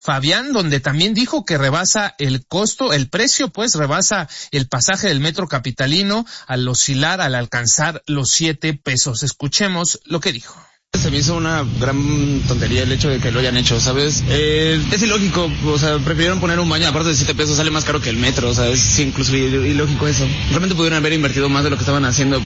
Fabián, donde también dijo que rebasa el costo, el precio, pues rebasa el pasaje del metro capitalino al oscilar, al alcanzar los 7 pesos. Escuchemos lo que dijo. Se me hizo una gran tontería el hecho de que lo hayan hecho, ¿sabes? Es ilógico, o sea, prefirieron poner un baño, aparte de 7 pesos, sale más caro que el metro, o sea, es incluso ilógico eso. Realmente pudieron haber invertido más de lo que estaban haciendo.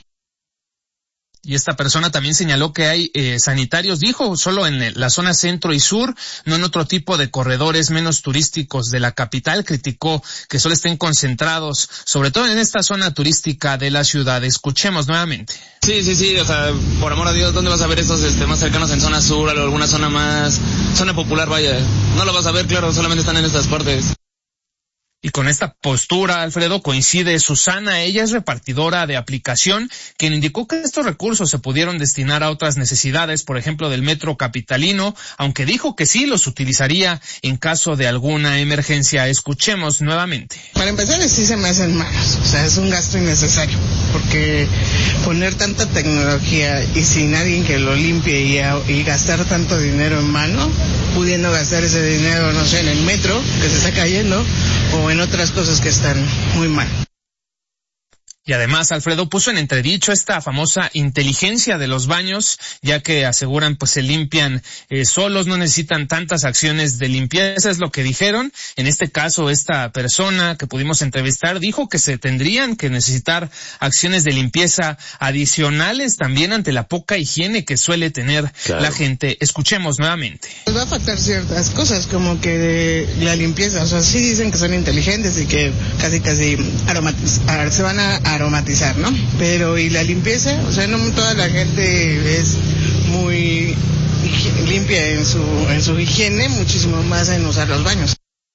Y esta persona también señaló que hay sanitarios, dijo, solo en la zona centro y sur, no en otro tipo de corredores menos turísticos de la capital. Criticó que solo estén concentrados, sobre todo en esta zona turística de la ciudad. Escuchemos nuevamente. Sí, o sea, por amor a Dios, ¿dónde vas a ver estos más cercanos en zona sur, o alguna zona más, zona popular, vaya? No lo vas a ver, claro, solamente están en estas partes. Y con esta postura, Alfredo, coincide Susana. Ella es repartidora de aplicación, quien indicó que estos recursos se pudieron destinar a otras necesidades, por ejemplo, del metro capitalino, aunque dijo que sí los utilizaría en caso de alguna emergencia. Escuchemos nuevamente. Para empezar, sí se me hacen malos, o sea, es un gasto innecesario, porque poner tanta tecnología y sin alguien que lo limpie y gastar tanto dinero en mano, pudiendo gastar ese dinero, no sé, en el metro, que se está cayendo, o en otras cosas que están muy mal. Y además, Alfredo, puso en entredicho esta famosa inteligencia de los baños, ya que aseguran pues se limpian solos, no necesitan tantas acciones de limpieza, es lo que dijeron. En este caso, esta persona que pudimos entrevistar dijo que se tendrían que necesitar acciones de limpieza adicionales también ante la poca higiene que suele tener la gente. Escuchemos nuevamente. Va a afectar ciertas cosas, como que la limpieza, o sea, sí dicen que son inteligentes y que casi se van a aromatizar, ¿no? Pero ¿y la limpieza? O sea, no toda la gente es muy limpia en su higiene, muchísimo más en usar los baños.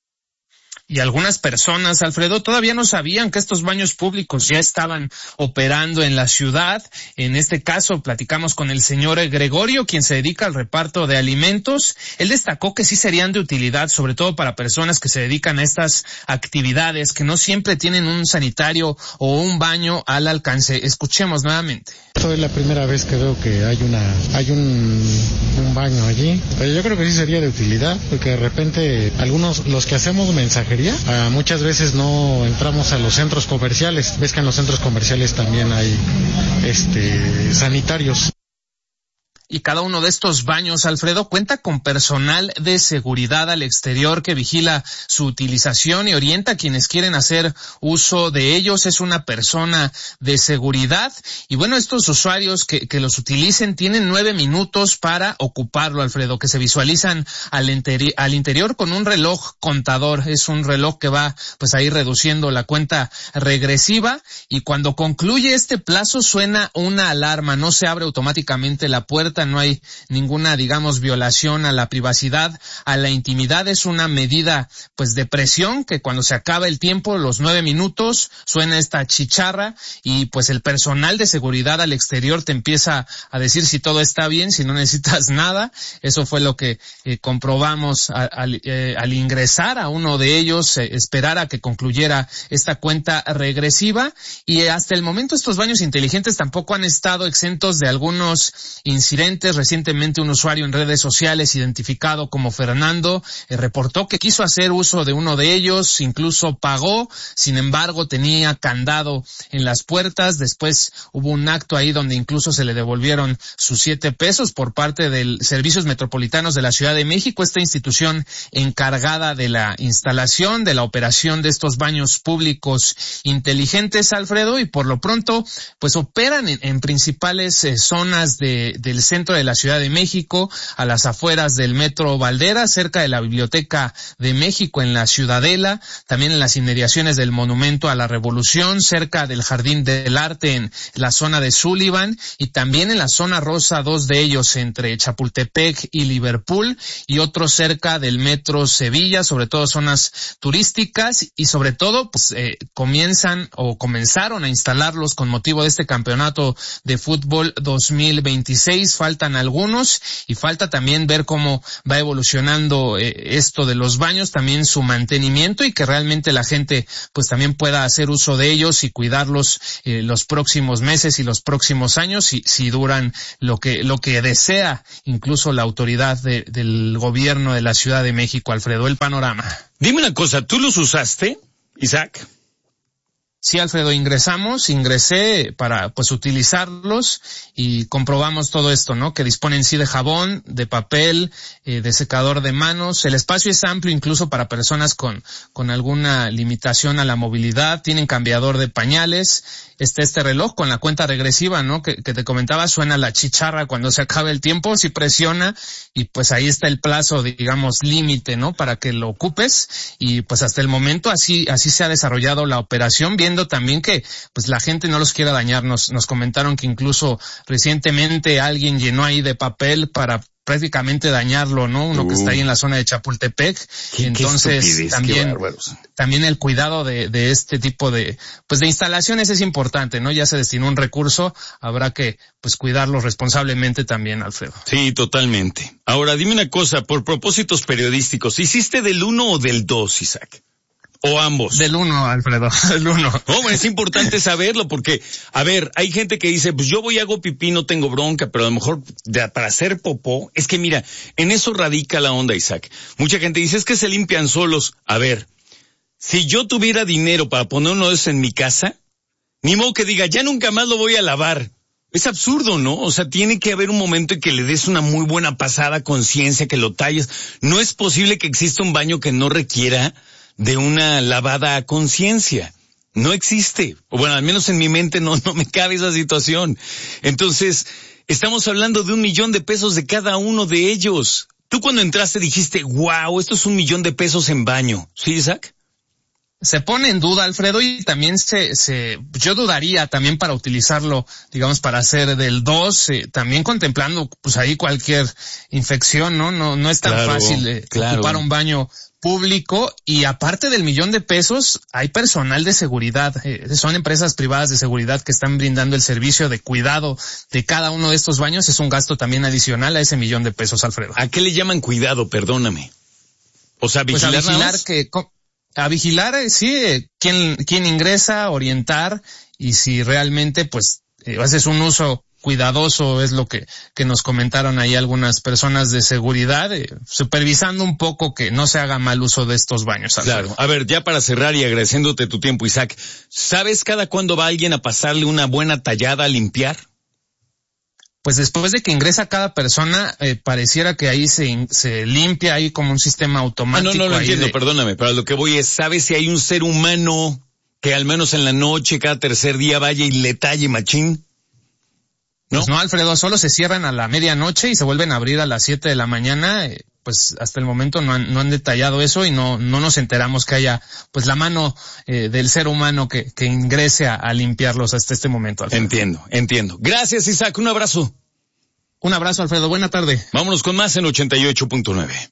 Y algunas personas, Alfredo, todavía no sabían que estos baños públicos ya estaban operando en la ciudad. En este caso, platicamos con el señor Gregorio, quien se dedica al reparto de alimentos. Él destacó que sí serían de utilidad, sobre todo para personas que se dedican a estas actividades, que no siempre tienen un sanitario o un baño al alcance. Escuchemos nuevamente. Esta es la primera vez que veo que hay un baño allí, pero yo creo que sí sería de utilidad, porque de repente algunos, los que hacemos mensajería, muchas veces no entramos a los centros comerciales. Ves que en los centros comerciales también hay sanitarios. Y cada uno de estos baños, Alfredo, cuenta con personal de seguridad al exterior que vigila su utilización y orienta a quienes quieren hacer uso de ellos. Es una persona de seguridad. Y bueno, estos usuarios que los utilicen tienen 9 minutos para ocuparlo, Alfredo, que se visualizan al interior con un reloj contador. Es un reloj que va pues a ir reduciendo la cuenta regresiva, y cuando concluye este plazo suena una alarma. No se abre automáticamente la puerta, no hay ninguna, digamos, violación a la privacidad, a la intimidad. Es una medida, pues, de presión, que cuando se acaba el tiempo, los 9 minutos, suena esta chicharra y, pues, el personal de seguridad al exterior te empieza a decir si todo está bien, si no necesitas nada. Eso fue lo que comprobamos al ingresar a uno de ellos, esperar a que concluyera esta cuenta regresiva. Y hasta el momento estos baños inteligentes tampoco han estado exentos de algunos incidentes. Recientemente un usuario en redes sociales identificado como Fernando reportó que quiso hacer uso de uno de ellos, incluso pagó, sin embargo tenía candado en las puertas. Después hubo un acto ahí donde incluso se le devolvieron sus 7 pesos por parte del Servicios Metropolitanos de la Ciudad de México, esta institución encargada de la instalación, de la operación de estos baños públicos inteligentes, Alfredo. Y por lo pronto pues operan en principales zonas del centro de la Ciudad de México, a las afueras del Metro Valderas, cerca de la Biblioteca de México en la Ciudadela, también en las inmediaciones del Monumento a la Revolución, cerca del Jardín del Arte en la zona de Sullivan, y también en la zona rosa, 2 de ellos entre Chapultepec y Liverpool, y otros cerca del Metro Sevilla, sobre todo zonas turísticas. Y sobre todo pues comenzaron a instalarlos con motivo de este campeonato de fútbol 2026. faltan algunos y falta también ver cómo va evolucionando esto de los baños, también su mantenimiento y que realmente la gente pues también pueda hacer uso de ellos y cuidarlos los próximos meses y los próximos años si duran lo que desea incluso la autoridad del gobierno de la Ciudad de México. Alfredo, el panorama. Dime una cosa, ¿tú los usaste, Isaac? Sí, Alfredo, ingresé para pues utilizarlos y comprobamos todo esto, ¿no? Que disponen sí de jabón, de papel, de secador de manos. El espacio es amplio incluso para personas con alguna limitación a la movilidad. Tienen cambiador de pañales. Este reloj con la cuenta regresiva, ¿no? Que te comentaba, suena la chicharra cuando se acaba el tiempo, si presiona y pues ahí está el plazo, digamos, límite, ¿no? Para que lo ocupes y pues hasta el momento así se ha desarrollado la operación, viendo también que pues la gente no los quiera dañar. Nos comentaron que incluso recientemente alguien llenó ahí de papel para prácticamente dañarlo, ¿no? Uno que está ahí en la zona de Chapultepec. Entonces también el cuidado de este tipo de instalaciones es importante, ¿no? Ya se destinó un recurso, habrá que pues cuidarlos responsablemente también, Alfredo. Sí, totalmente. Ahora dime una cosa, por propósitos periodísticos, ¿hiciste del 1 o del 2, Isaac? ¿O ambos? Del 1, Alfredo, del 1. Oh, es importante saberlo porque, a ver, hay gente que dice, pues yo voy y hago pipí, no tengo bronca, pero a lo mejor para hacer popó, es que mira, en eso radica la onda, Isaac. Mucha gente dice, es que se limpian solos. A ver, si yo tuviera dinero para poner uno de esos en mi casa, ni modo que diga, ya nunca más lo voy a lavar. Es absurdo, ¿no? O sea, tiene que haber un momento en que le des una muy buena pasada a conciencia, que lo talles. No es posible que exista un baño que no requiera de una lavada a conciencia. No existe. O bueno, al menos en mi mente no me cabe esa situación. Entonces, estamos hablando de $1,000,000 de cada uno de ellos. Tú cuando entraste dijiste, wow, esto es $1,000,000 en baño. ¿Sí, Isaac? Se pone en duda, Alfredo, y también yo dudaría también para utilizarlo, digamos, para hacer del 2, también contemplando, pues ahí cualquier infección, ¿no? No es tan fácil ocupar un baño público, y aparte del $1,000,000 hay personal de seguridad, son empresas privadas de seguridad que están brindando el servicio de cuidado de cada uno de estos baños. Es un gasto también adicional a ese $1,000,000, Alfredo. ¿A qué le llaman cuidado? Perdóname. O sea, vigilar, pues a vigilar, sí, quién ingresa, orientar, y si realmente pues haces un uso cuidadoso, es lo que nos comentaron ahí algunas personas de seguridad, supervisando un poco que no se haga mal uso de estos baños. Claro. A ver, ya para cerrar y agradeciéndote tu tiempo, Isaac, ¿sabes cada cuándo va alguien a pasarle una buena tallada a limpiar? Pues después de que ingresa cada persona, pareciera que ahí se limpia ahí como un sistema automático. No lo entiendo, perdóname, pero a lo que voy es, ¿sabes si hay un ser humano que al menos en la noche, cada tercer día vaya y le talle machín? ¿No? Pues no, Alfredo, solo se cierran a la medianoche y se vuelven a abrir a las 7 de la mañana. Pues hasta el momento no han detallado eso y no nos enteramos que haya pues la mano del ser humano que ingrese a limpiarlos hasta este momento, Alfredo. Entiendo. Gracias, Isaac, un abrazo. Un abrazo, Alfredo, buena tarde. Vámonos con más en 88.9.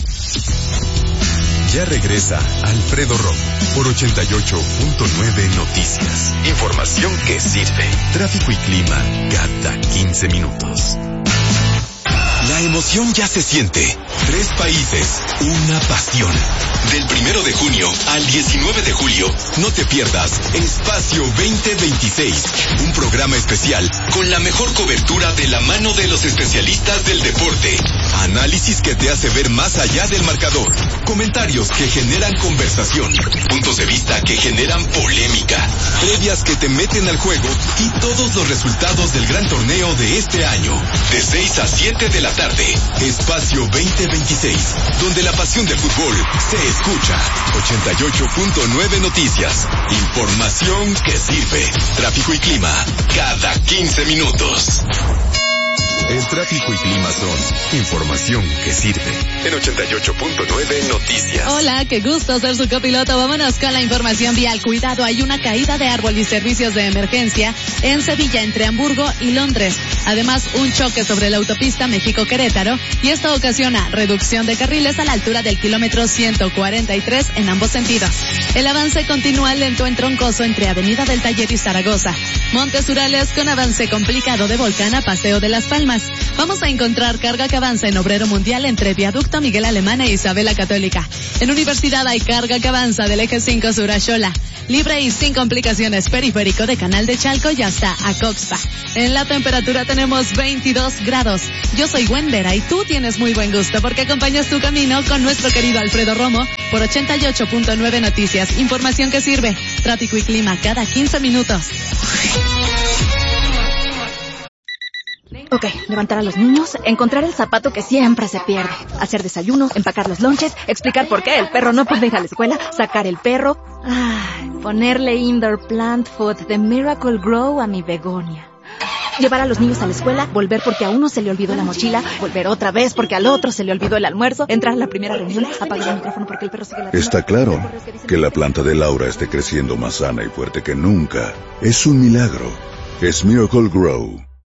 Ya regresa Alfredo Romo por 88.9 Noticias. Información que sirve. Tráfico y clima cada 15 minutos. La emoción ya se siente. 3 países, una pasión. Del 1 de junio al 19 de julio, no te pierdas Espacio 2026, un programa especial con la mejor cobertura de la mano de los especialistas del deporte. Análisis que te hace ver más allá del marcador. Comentarios que generan conversación. Puntos de vista que generan polémica. Previas que te meten al juego y todos los resultados del gran torneo de este año. De 6 a 7 de la tarde. Espacio 2026, donde la pasión del fútbol se escucha. 88.9 Noticias. Información que sirve. Tráfico y clima cada 15 minutos. El tráfico y clima son información que sirve. En 88.9 Noticias. Hola, qué gusto ser su copiloto. Vámonos con la información vial. Cuidado, hay una caída de árbol y servicios de emergencia en Sevilla, entre Hamburgo y Londres. Además, un choque sobre la autopista México-Querétaro, y esto ocasiona reducción de carriles a la altura del kilómetro 143 en ambos sentidos. El avance continúa lento en Troncoso entre Avenida del Taller y Zaragoza. Montes Urales con avance complicado de Volcán a Paseo de las Palmas. más. Vamos a encontrar carga que avanza en Obrero Mundial entre Viaducto Miguel Alemán e Isabela Católica. En Universidad hay carga que avanza del eje 5 sur a Xola. Libre y sin complicaciones, periférico de Canal de Chalco y hasta Acoxpa. En la temperatura tenemos 22 grados. Yo soy Wendera y tú tienes muy buen gusto porque acompañas tu camino con nuestro querido Alfredo Romo por 88.9 Noticias. Información que sirve. Tráfico y clima cada 15 minutos. Ok, levantar a los niños, encontrar el zapato que siempre se pierde, hacer desayuno, empacar los lonches, explicar por qué el perro no puede ir a la escuela, sacar el perro, ponerle indoor plant food de Miracle Grow a mi begonia. Llevar a los niños a la escuela, volver porque a uno se le olvidó la mochila, volver otra vez porque al otro se le olvidó el almuerzo, entrar a la primera reunión, apagar el micrófono porque el perro sigue ladrando. Está claro que la planta de Laura esté creciendo más sana y fuerte que nunca. Es un milagro. Es Miracle Grow.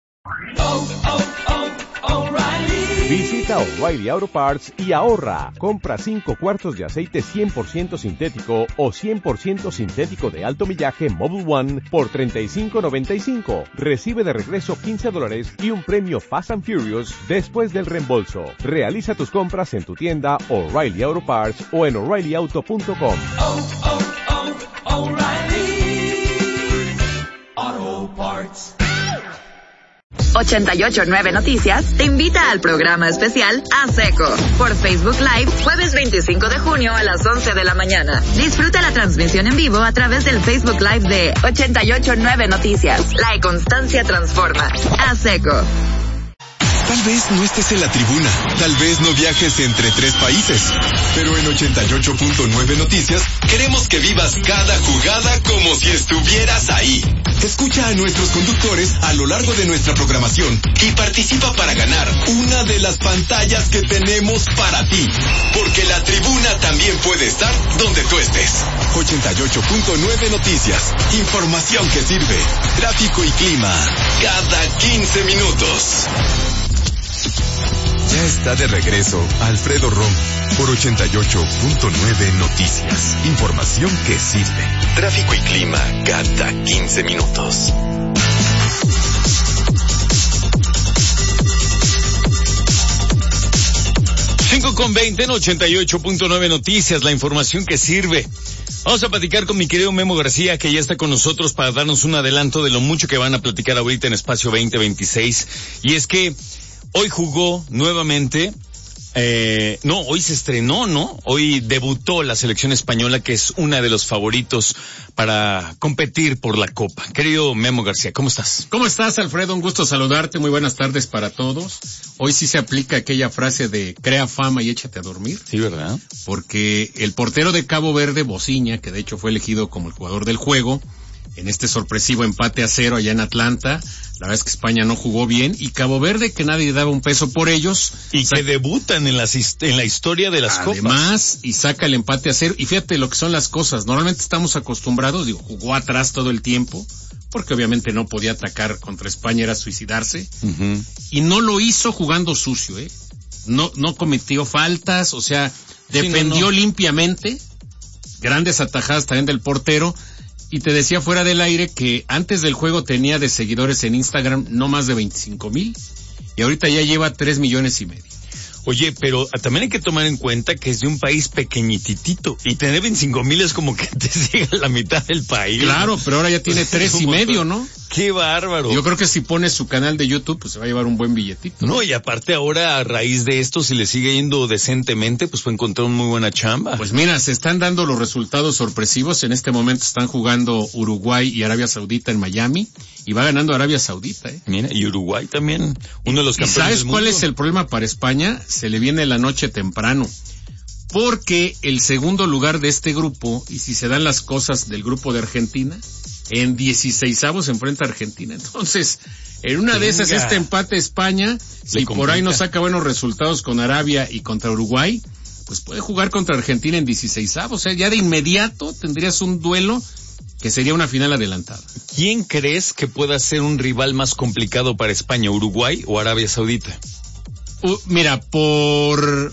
Visita O'Reilly Auto Parts y ahorra. Compra 5 cuartos de aceite 100% sintético o 100% sintético de alto millaje Mobil One por $35.95. Recibe de regreso $15 y un premio Fast and Furious después del reembolso. Realiza tus compras en tu tienda O'Reilly Auto Parts o en O'ReillyAuto.com. O'Reilly Auto Parts. 88.9 Noticias te invita al programa especial A Seco por Facebook Live jueves 25 de junio a las 11 de la mañana. Disfruta la transmisión en vivo a través del Facebook Live de 88.9 Noticias. La constancia transforma. A Seco. Tal vez no estés en la tribuna, tal vez no viajes entre 3 países, pero en 88.9 Noticias queremos que vivas cada jugada como si estuvieras ahí. Escucha a nuestros conductores a lo largo de nuestra programación y participa para ganar una de las pantallas que tenemos para ti, porque la tribuna también puede estar donde tú estés. 88.9 Noticias, información que sirve, tráfico y clima, cada 15 minutos. Ya está de regreso Alfredo Romo por 88.9 Noticias. Información que sirve. Tráfico y clima cada 15 minutos. Con 20 en 88.9 Noticias, la información que sirve. Vamos a platicar con mi querido Memo García, que ya está con nosotros para darnos un adelanto de lo mucho que van a platicar ahorita en Espacio 2026. Y es que hoy jugó nuevamente, hoy se estrenó, ¿no? Hoy debutó la selección española, que es una de los favoritos para competir por la Copa. Querido Memo García, ¿cómo estás? ¿Cómo estás, Alfredo? Un gusto saludarte. Muy buenas tardes para todos. Hoy sí se aplica aquella frase de crea fama y échate a dormir. Sí, ¿verdad? Porque el portero de Cabo Verde, Bociña, que de hecho fue elegido como el jugador del juego, en este sorpresivo empate a 0 allá en Atlanta. La verdad es que España no jugó bien, y Cabo Verde, que nadie daba un peso por ellos. Y que debutan en la historia de las copas. Además, y saca el empate a 0. Y fíjate lo que son las cosas. Normalmente estamos acostumbrados, jugó atrás todo el tiempo, porque obviamente no podía atacar contra España, era suicidarse. Uh-huh. Y no lo hizo jugando sucio, No cometió faltas, o sea, defendió limpiamente. Grandes atajadas también del portero. Y te decía fuera del aire que antes del juego tenía de seguidores en Instagram no más de 25,000 y ahorita ya lleva 3,5 millones. Oye, pero también hay que tomar en cuenta que es de un país pequeñititito y tener 25,000 es como que te siga la mitad del país. Claro, pero ahora ya tiene 3,5, ¿no? ¡Qué bárbaro! Yo creo que si pone su canal de YouTube, pues se va a llevar un buen billetito. No, y aparte ahora, a raíz de esto, si le sigue yendo decentemente, pues puede encontrar una muy buena chamba. Pues mira, se están dando los resultados sorpresivos. En este momento están jugando Uruguay y Arabia Saudita en Miami, y va ganando Arabia Saudita, Mira, y Uruguay también, uno de los campeones ¿sabes del cuál mundo? Es el problema para España? Se le viene la noche temprano. Porque el segundo lugar de este grupo, y si se dan las cosas del grupo de Argentina, en 16avos se enfrenta a Argentina. Entonces, en una de esas, este empate España, si por ahí no saca buenos resultados con Arabia y contra Uruguay, pues puede jugar contra Argentina en 16avos. O sea, ya de inmediato tendrías un duelo que sería una final adelantada. ¿Quién crees que pueda ser un rival más complicado para España, Uruguay o Arabia Saudita? Mira, por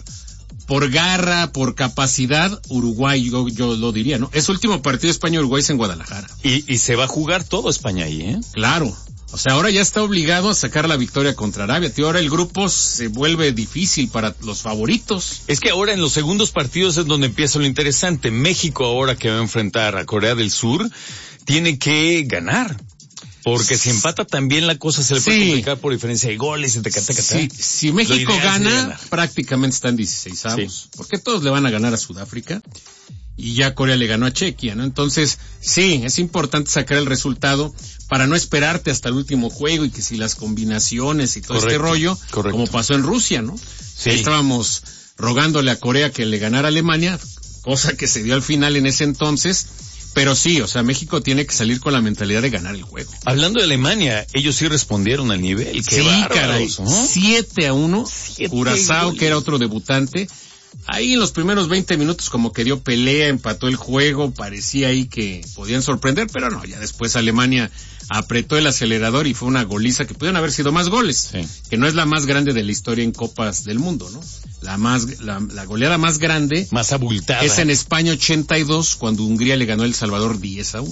garra, por capacidad, Uruguay, yo lo diría, ¿no? Es último partido España-Uruguay en Guadalajara. Y se va a jugar todo España ahí, Claro. O sea, ahora ya está obligado a sacar la victoria contra Arabia. Tío, ahora el grupo se vuelve difícil para los favoritos. Es que ahora en los segundos partidos es donde empieza lo interesante. México, ahora que va a enfrentar a Corea del Sur, tiene que ganar. Porque si empata también la cosa se le puede complicar por diferencia de goles. Sí, si México gana, prácticamente están 16avos. Sí. Porque todos le van a ganar a Sudáfrica. Y ya Corea le ganó a Chequia, ¿no? Entonces, sí, es importante sacar el resultado para no esperarte hasta el último juego y que si las combinaciones y todo este rollo, como pasó en Rusia, ¿no? Sí. Estábamos rogándole a Corea que le ganara a Alemania, cosa que se dio al final en ese entonces, pero sí, o sea, México tiene que salir con la mentalidad de ganar el juego. Hablando de Alemania, ellos sí respondieron al nivel, qué bárbaros, ¿no? 7-1, Curazao, que era otro debutante. Ahí en los primeros 20 minutos como que dio pelea, empató el juego, parecía ahí que podían sorprender, pero no, ya después Alemania apretó el acelerador y fue una goliza que pudieron haber sido más goles, que no es la más grande de la historia en Copas del Mundo, ¿no? La goleada más grande, más abultada, es en España 82, cuando Hungría le ganó a El Salvador 10-1.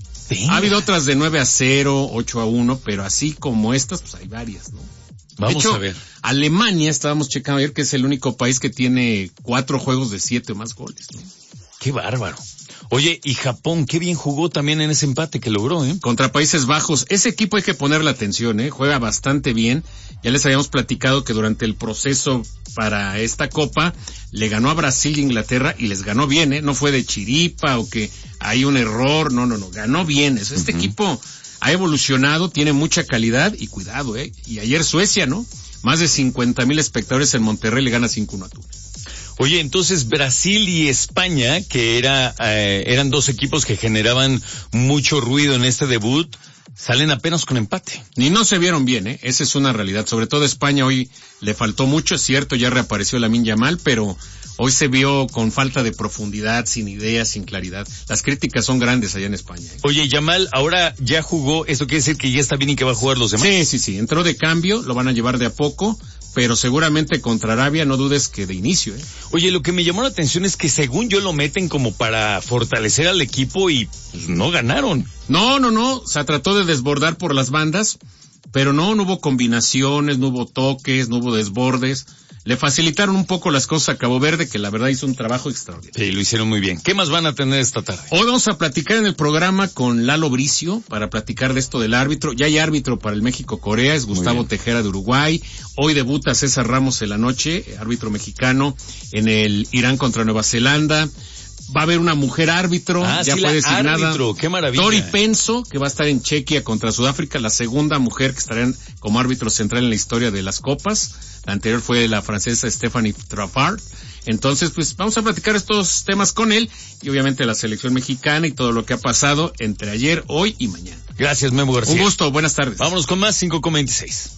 Ha habido otras de 9-0, 8-1, pero así como estas, pues hay varias, ¿no? Vamos de hecho, a ver. Alemania, estábamos checando ayer que es el único país que tiene 4 juegos de 7 o más goles, ¿no? Qué bárbaro. Oye, y Japón, qué bien jugó también en ese empate que logró, ¿eh? Contra Países Bajos. Ese equipo hay que ponerle atención, ¿eh? Juega bastante bien. Ya les habíamos platicado que durante el proceso para esta Copa le ganó a Brasil e Inglaterra y les ganó bien, ¿eh? No fue de chiripa o que hay un error, no, ganó bien. Este equipo ha evolucionado, tiene mucha calidad y cuidado, y ayer Suecia, ¿no? Más de 50,000 espectadores en Monterrey le gana 5-1 a Túnez. Oye, entonces Brasil y España, que eran dos equipos que generaban mucho ruido en este debut, salen apenas con empate. Ni no se vieron bien, esa es una realidad. Sobre todo España hoy le faltó mucho, es cierto, ya reapareció Lamine Yamal, pero hoy se vio con falta de profundidad, sin ideas, sin claridad. Las críticas son grandes allá en España. Oye, Yamal ahora ya jugó, ¿esto quiere decir que ya está bien y que va a jugar los demás? Sí, entró de cambio, lo van a llevar de a poco, pero seguramente contra Arabia no dudes que de inicio, Oye, lo que me llamó la atención es que según yo lo meten como para fortalecer al equipo y pues no ganaron. No, se trató de desbordar por las bandas, pero no hubo combinaciones, no hubo toques, no hubo desbordes. Le facilitaron un poco las cosas a Cabo Verde, que la verdad hizo un trabajo extraordinario. Sí, lo hicieron muy bien. ¿Qué más van a tener esta tarde? Hoy vamos a platicar en el programa con Lalo Bricio, para platicar de esto del árbitro. Ya hay árbitro para el México-Corea, es Gustavo Tejera de Uruguay. Hoy debuta César Ramos en la noche, árbitro mexicano, en el Irán contra Nueva Zelanda. Va a haber una mujer árbitro, ya fue designada. ¡Qué maravilla! Dori Penso, que va a estar en Chequia contra Sudáfrica, la segunda mujer que estará como árbitro central en la historia de las copas. La anterior fue la francesa Stephanie Traffard. Entonces, pues vamos a platicar estos temas con él y obviamente la selección mexicana y todo lo que ha pasado entre ayer, hoy y mañana. Gracias, Memo García. Un gusto, buenas tardes. Vámonos con más 5:26.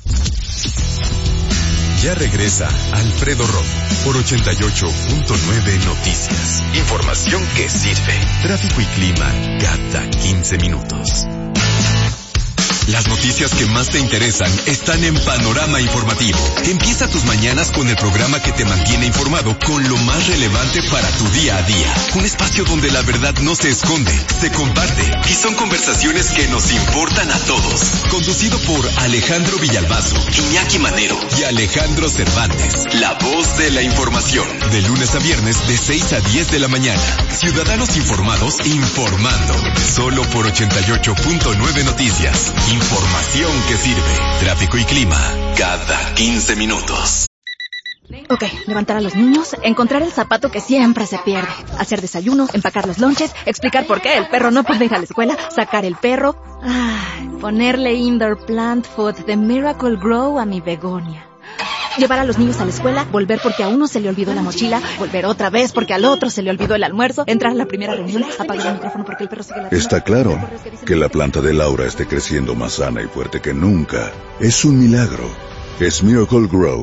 Ya regresa Alfredo Romo por 88.9 Noticias. Información que sirve. Tráfico y clima cada 15 minutos. Las noticias que más te interesan están en Panorama Informativo. Empieza tus mañanas con el programa que te mantiene informado con lo más relevante para tu día a día. Un espacio donde la verdad no se esconde, se comparte y son conversaciones que nos importan a todos. Conducido por Alejandro Villalbazo, Iñaki Manero y Alejandro Cervantes. La voz de la información. De lunes a viernes de 6 a 10 de la mañana. Ciudadanos informados informando. Solo por 88.9 Noticias. Información que sirve. Tráfico y clima cada 15 minutos. Ok, levantar a los niños, encontrar el zapato que siempre se pierde, hacer desayuno, empacar los lonches, explicar por qué el perro no puede ir a la escuela, sacar el perro, ponerle indoor plant food de Miracle Grow a mi begonia. Llevar a los niños a la escuela, volver porque a uno se le olvidó la mochila, volver otra vez porque al otro se le olvidó el almuerzo, entrar a la primera reunión, apagar el micrófono porque el perro sigue ladrando. Está claro que la planta de Laura esté creciendo más sana y fuerte que nunca. Es un milagro. Es Miracle Grow.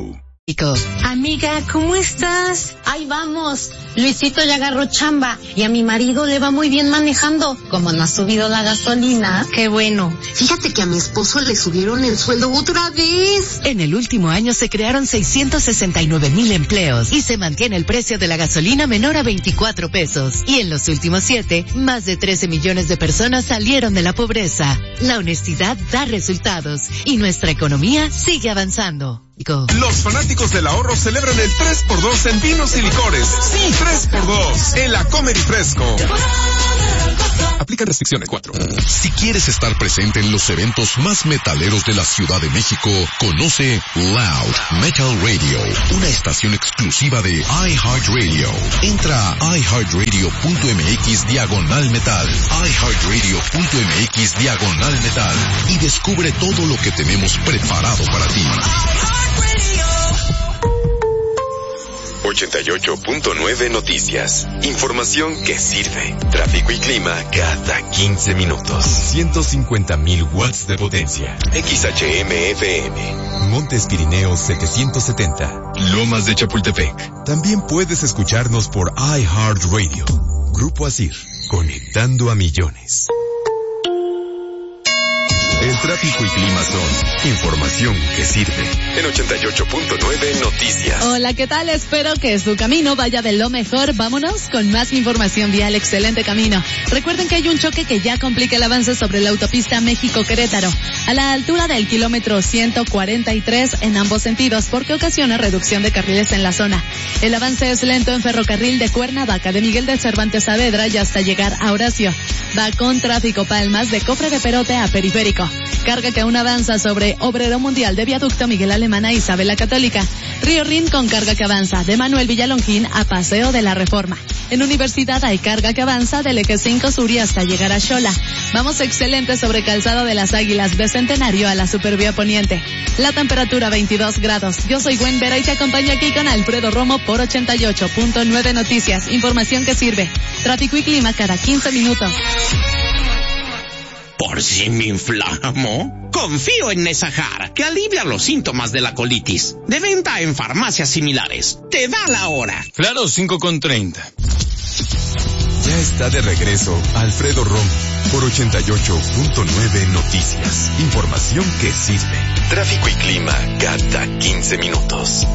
Amiga, ¿cómo estás? Ahí vamos. Luisito ya agarró chamba y a mi marido le va muy bien manejando. Como no ha subido la gasolina, qué bueno. Fíjate que a mi esposo le subieron el sueldo otra vez. En el último año se crearon 669,000 empleos y se mantiene el precio de la gasolina menor a 24 pesos. Y en los últimos 7, más de 13 millones de personas salieron de la pobreza. La honestidad da resultados y nuestra economía sigue avanzando. Los fanáticos del ahorro celebran el 3x2 en vinos y licores. Sí, 3x2 en la Comer y Fresco. Aplican restricciones 4. Si quieres estar presente en los eventos más metaleros de la Ciudad de México, conoce Loud Metal Radio, una estación exclusiva de iHeartRadio. Entra a iHeartRadio.mx/metal, iHeartRadio.mx/metal y descubre todo lo que tenemos preparado para ti. 88.9 Noticias. Información que sirve. Tráfico y clima cada 15 minutos. 150,000 watts de potencia. XHM-FM. Montes Pirineos 770. Lomas de Chapultepec. También puedes escucharnos por iHeartRadio. Grupo Asir. Conectando a millones. El tráfico y clima son información que sirve. En 88.9 Noticias. Hola, ¿qué tal? Espero que su camino vaya de lo mejor. Vámonos con más información vial. Excelente camino. Recuerden que hay un choque que ya complica el avance sobre la autopista México-Querétaro, a la altura del kilómetro 143 en ambos sentidos, porque ocasiona reducción de carriles en la zona. El avance es lento en ferrocarril de Cuernavaca, de Miguel de Cervantes Saavedra y hasta llegar a Horacio. Va con tráfico Palmas de Cofre de Perote a Periférico. Carga que aún avanza sobre Obrero Mundial de Viaducto Miguel Alemana e Isabel la Católica. Río Rin con carga que avanza de Manuel Villalongín a Paseo de la Reforma. En Universidad hay carga que avanza del eje 5 Sur y hasta llegar a Xola. Vamos excelente sobre Calzado de las Águilas de Centenario a la Supervía Poniente. La temperatura 22 grados. Yo soy Gwen Vera y te acompaño aquí con Alfredo Romo por 88.9 Noticias. Información que sirve. Tráfico y clima cada 15 minutos. ¿Por si me inflamo? Confío en Nesahar, que alivia los síntomas de la colitis. De venta en farmacias similares. Te da la hora. Claro, 5:30. Ya está de regreso Alfredo Romo por 88.9 Noticias. Información que sirve. Tráfico y clima cada 15 minutos.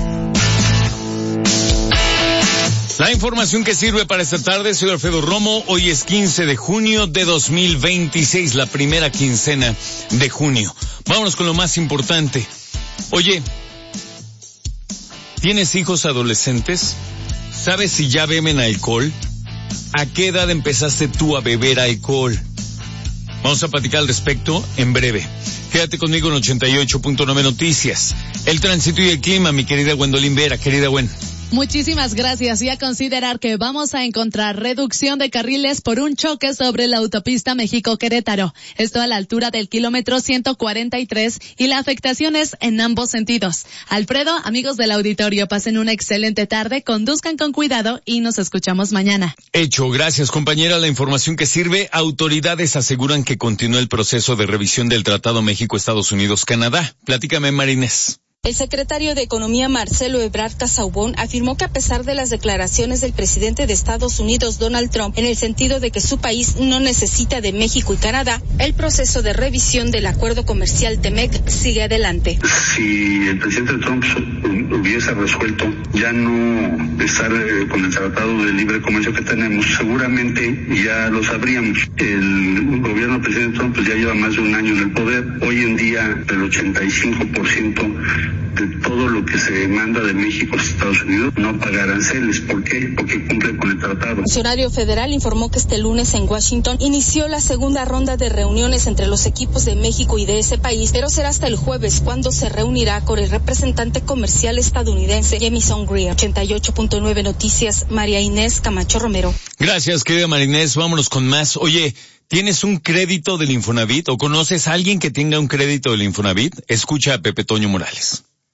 La información que sirve para esta tarde, soy Alfredo Romo. Hoy es 15 de junio de 2026, la primera quincena de junio. Vámonos con lo más importante. Oye, ¿tienes hijos adolescentes? ¿Sabes si ya beben alcohol? ¿A qué edad empezaste tú a beber alcohol? Vamos a platicar al respecto en breve. Quédate conmigo en 88.9 Noticias. El tránsito y el clima, mi querida Gwendolyn Vera. Querida Gwen. Muchísimas gracias y a considerar que vamos a encontrar reducción de carriles por un choque sobre la autopista México-Querétaro. Esto a la altura del kilómetro 143 y la afectación es en ambos sentidos. Alfredo, amigos del auditorio, pasen una excelente tarde, conduzcan con cuidado y nos escuchamos mañana. Hecho, gracias compañera. La información que sirve, autoridades aseguran que continúa el proceso de revisión del Tratado México-Estados Unidos-Canadá. Platícame, Marinés. El secretario de Economía, Marcelo Ebrard Casaubon, afirmó que a pesar de las declaraciones del presidente de Estados Unidos, Donald Trump, en el sentido de que su país no necesita de México y Canadá, el proceso de revisión del acuerdo comercial TEMEC sigue adelante. Si el presidente Trump hubiese resuelto ya no estar con el Tratado de Libre Comercio que tenemos, seguramente ya lo sabríamos. El gobierno del presidente Trump ya lleva más de un año en el poder. Hoy en día el 85% de todo lo que se demanda de México a Estados Unidos no paga aranceles. ¿Por qué? Porque cumple con el tratado. El funcionario federal informó que este lunes en Washington inició la segunda ronda de reuniones entre los equipos de México y de ese país, pero será hasta el jueves cuando se reunirá con el representante comercial estadounidense Jamieson Greer. 88.9 Noticias, María Inés Camacho Romero. Gracias, querida María Inés. Vámonos con más. Oye, ¿tienes un crédito del Infonavit o conoces a alguien que tenga un crédito del Infonavit? Escucha a Pepe Toño Morales.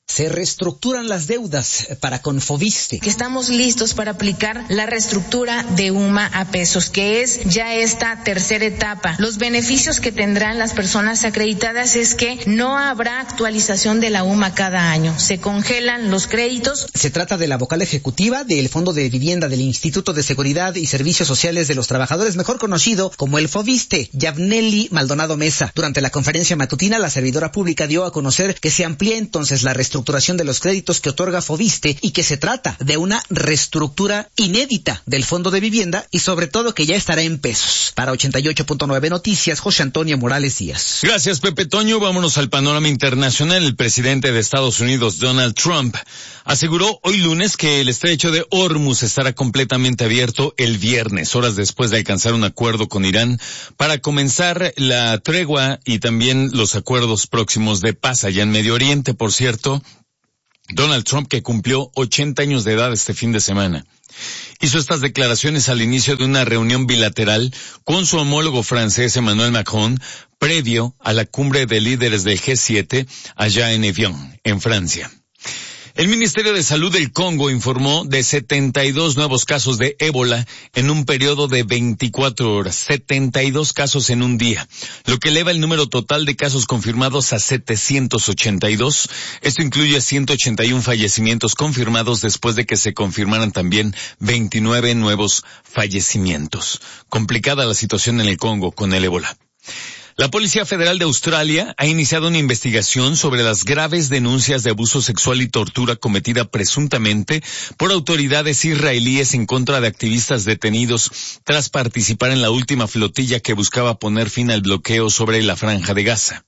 Se reestructuran las deudas para con Foviste. Que estamos listos para aplicar la reestructura de UMA a pesos, que es ya esta tercera etapa. Los beneficios que tendrán las personas acreditadas es que no habrá actualización de la UMA cada año. Se congelan los créditos. Se trata de la vocal ejecutiva del Fondo de Vivienda del Instituto de Seguridad y Servicios Sociales de los Trabajadores, mejor conocido como el Foviste, Yavneli Maldonado Mesa. Durante la conferencia matutina, la servidora pública dio a conocer que se amplía entonces la reestructuración de los créditos que otorga Foviste y que se trata de una reestructura inédita del Fondo de Vivienda y sobre todo que ya estará en pesos. Para 88.9 Noticias, José Antonio Morales Díaz. Gracias, Pepe Toño. Vámonos al panorama internacional. El presidente de Estados Unidos, Donald Trump, aseguró hoy lunes que el estrecho de Hormuz estará completamente abierto el viernes, horas después de alcanzar un acuerdo con Irán para comenzar la tregua y también los acuerdos próximos de paz allá en Medio Oriente. Por cierto, Donald Trump, que cumplió 80 años de edad este fin de semana, hizo estas declaraciones al inicio de una reunión bilateral con su homólogo francés Emmanuel Macron, previo a la cumbre de líderes del G7 allá en Evian, en Francia. El Ministerio de Salud del Congo informó de 72 nuevos casos de ébola en un periodo de 24 horas, 72 casos en un día, lo que eleva el número total de casos confirmados a 782. Esto incluye 181 fallecimientos confirmados después de que se confirmaran también 29 nuevos fallecimientos. Complicada la situación en el Congo con el ébola. La Policía Federal de Australia ha iniciado una investigación sobre las graves denuncias de abuso sexual y tortura cometida presuntamente por autoridades israelíes en contra de activistas detenidos tras participar en la última flotilla que buscaba poner fin al bloqueo sobre la Franja de Gaza.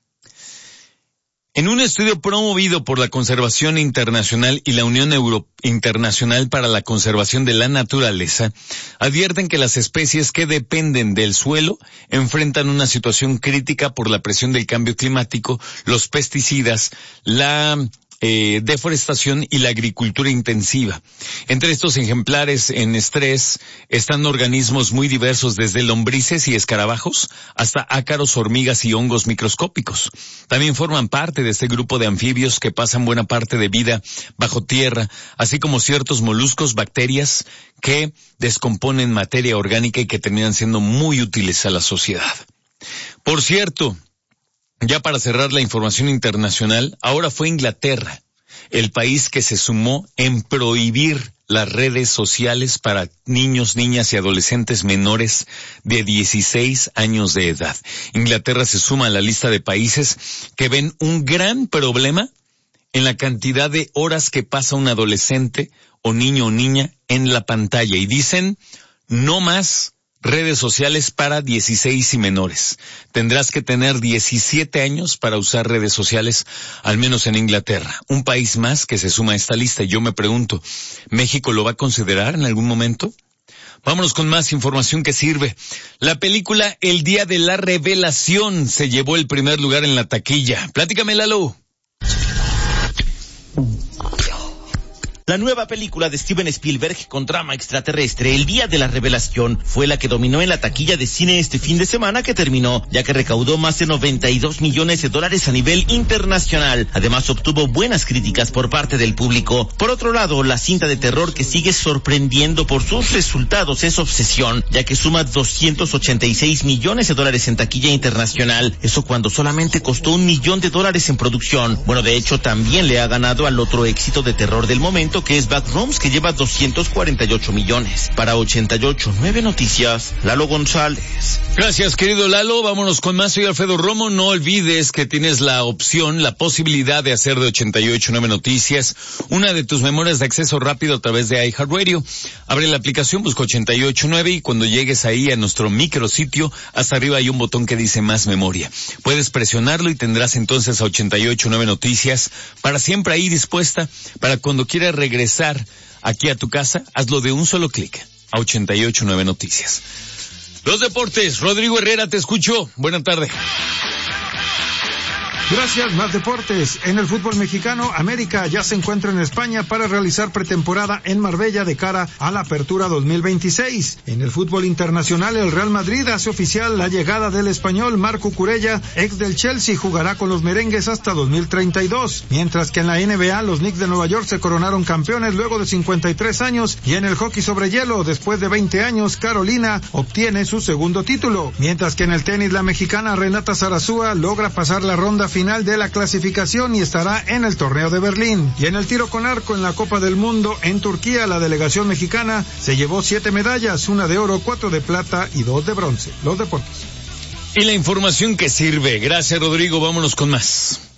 En un estudio promovido por la Conservación Internacional y la Unión Internacional para la Conservación de la Naturaleza, advierten que las especies que dependen del suelo enfrentan una situación crítica por la presión del cambio climático, los pesticidas, la deforestación y la agricultura intensiva. Entre estos ejemplares en estrés están organismos muy diversos, desde lombrices y escarabajos hasta ácaros, hormigas y hongos microscópicos. También forman parte de este grupo de anfibios que pasan buena parte de vida bajo tierra, así como ciertos moluscos, bacterias que descomponen materia orgánica y que terminan siendo muy útiles a la sociedad. Por cierto, ya para cerrar la información internacional, ahora fue Inglaterra el país que se sumó en prohibir las redes sociales para niños, niñas y adolescentes menores de 16 años de edad. Inglaterra se suma a la lista de países que ven un gran problema en la cantidad de horas que pasa un adolescente o niño o niña en la pantalla y dicen no más redes sociales para 16 y menores. Tendrás que tener 17 años para usar redes sociales, al menos en Inglaterra. Un país más que se suma a esta lista. Y yo me pregunto, ¿México lo va a considerar en algún momento? Vámonos con más información que sirve. La película El Día de la Revelación se llevó el primer lugar en la taquilla. Platícame, Lalo. La nueva película de Steven Spielberg con drama extraterrestre, El Día de la Revelación, fue la que dominó en la taquilla de cine este fin de semana que terminó, ya que recaudó más de $92 millones a nivel internacional. Además, obtuvo buenas críticas por parte del público. Por otro lado, la cinta de terror que sigue sorprendiendo por sus resultados es Obsesión, ya que suma $286 millones en taquilla internacional. Eso cuando solamente costó $1 millón en producción. Bueno, de hecho, también le ha ganado al otro éxito de terror del momento, que es Backrooms, que lleva 248 millones. Para 88.9 Noticias, Lalo González. Gracias, querido Lalo. Vámonos con más. Soy Alfredo Romo. No olvides que tienes la opción, la posibilidad de hacer de 88.9 Noticias una de tus memorias de acceso rápido a través de iHeartRadio. Abre la aplicación, busca 88.9 y cuando llegues ahí a nuestro micrositio, hasta arriba hay un botón que dice más memoria. Puedes presionarlo y tendrás entonces a 88.9 Noticias para siempre ahí dispuesta para cuando quieras regresar aquí a tu casa, hazlo de un solo clic a 88.9 Noticias. Los deportes, Rodrigo Herrera, te escucho. Buena tarde. Gracias, más deportes. En el fútbol mexicano, América ya se encuentra en España para realizar pretemporada en Marbella de cara a la Apertura 2026. En el fútbol internacional, el Real Madrid hace oficial la llegada del español Marco Cucurella, ex del Chelsea, jugará con los merengues hasta 2032. Mientras que en la NBA, los Knicks de Nueva York se coronaron campeones luego de 53 años y en el hockey sobre hielo, después de 20 años, Carolina obtiene su segundo título. Mientras que en el tenis, la mexicana Renata Zarazúa logra pasar la ronda final de la clasificación y estará en el torneo de Berlín. Y en el tiro con arco en la Copa del Mundo en Turquía, la delegación mexicana se llevó 7 medallas, 1 de oro, 4 de plata y 2 de bronce. Los deportes. Y la información que sirve. Gracias, Rodrigo. Vámonos con más.